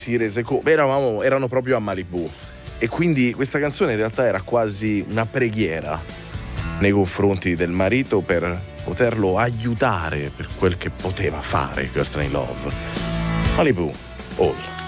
si rese conto, erano proprio a Malibu, e quindi questa canzone in realtà era quasi una preghiera nei confronti del marito per poterlo aiutare per quel che poteva fare Girls in Love. Malibu, All.